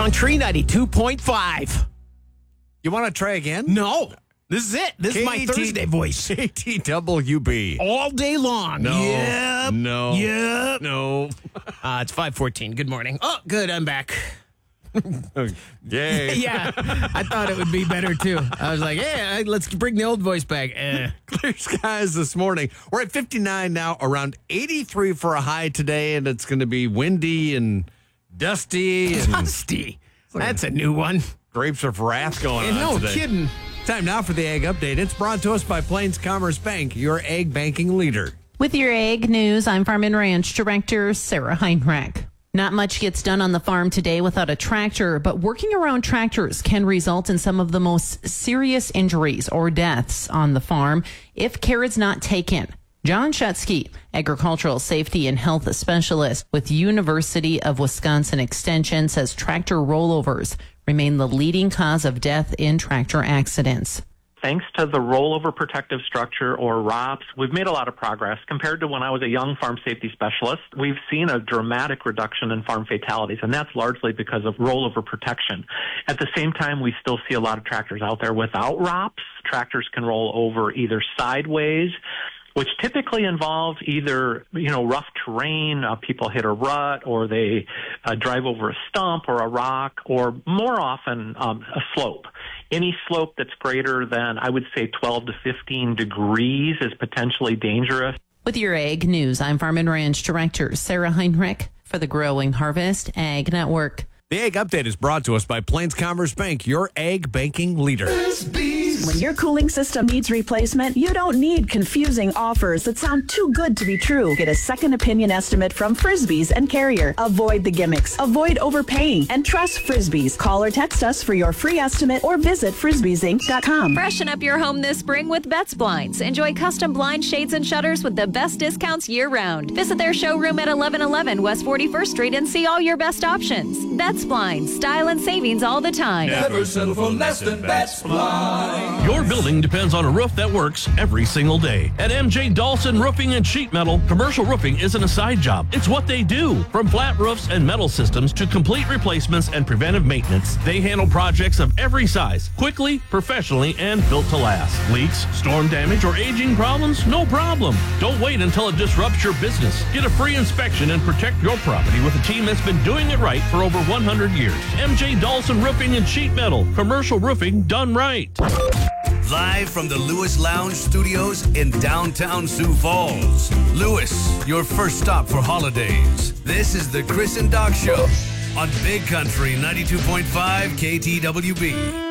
Country 92.5. You want to try again? No, this is it. This is my Thursday voice. KTWB. All day long. No. Yep. No. Yep. No. It's 5:14. Good morning. Oh, good. I'm back. Yay. Yeah, I thought it would be better, too. I was like, hey, let's bring the old voice back. Clear skies this morning. We're at 59 now, around 83 for a high today, and it's going to be windy and dusty. And Dusty. That's a new one. grapes of wrath going on No today. kidding. Time now for the Ag Update. It's brought to us by Plains Commerce Bank, your ag banking leader. With your ag news, I'm Farm and Ranch Director Sarah Heinrich. Not much gets done on the farm today without a tractor, but working around tractors can result in some of the most serious injuries or deaths on the farm if care is not taken. John Shutsky, agricultural safety and health specialist with University of Wisconsin Extension, says tractor rollovers remain the leading cause of death in tractor accidents. Thanks to the rollover protective structure, or ROPS, we've made a lot of progress. Compared to when I was a young farm safety specialist, we've seen a dramatic reduction in farm fatalities, and that's largely because of rollover protection. At the same time, we still see a lot of tractors out there without ROPS. Tractors can roll over either sideways, which typically involves either, rough terrain, people hit a rut, or they drive over a stump or a rock, or more often a slope. Any slope that's greater than, I would say, 12 to 15 degrees is potentially dangerous. With your ag news, I'm Farm and Ranch Director Sarah Heinrich for the Growing Harvest Ag Network. The Ag Update is brought to us by Plains Commerce Bank, your ag banking leader. When your cooling system needs replacement, you don't need confusing offers that sound too good to be true. Get a second opinion estimate from Frisbee's and Carrier. Avoid the gimmicks, avoid overpaying, and trust Frisbee's. Call or text us for your free estimate or visit frisbeesinc.com. Freshen up your home this spring with Betts Blinds. Enjoy custom blind shades and shutters with the best discounts year-round. Visit their showroom at 1111 West 41st Street and see all your best options. Betts Blinds, style and savings all the time. Never settle for less than Betts Blinds. Your building depends on a roof that works every single day. At MJ Dawson Roofing and Sheet Metal, commercial roofing isn't a side job. It's what they do. From flat roofs and metal systems to complete replacements and preventive maintenance, they handle projects of every size, quickly, professionally, and built to last. Leaks, storm damage, or aging problems? No problem. Don't wait until it disrupts your business. Get a free inspection and protect your property with a team that's been doing it right for over 100 years. MJ Dawson Roofing and Sheet Metal, commercial roofing done right. Live from the Lewis Lounge Studios in downtown Sioux Falls. Lewis, your first stop for holidays. This is the Chris and Doc Show on Big Country 92.5 KTWB.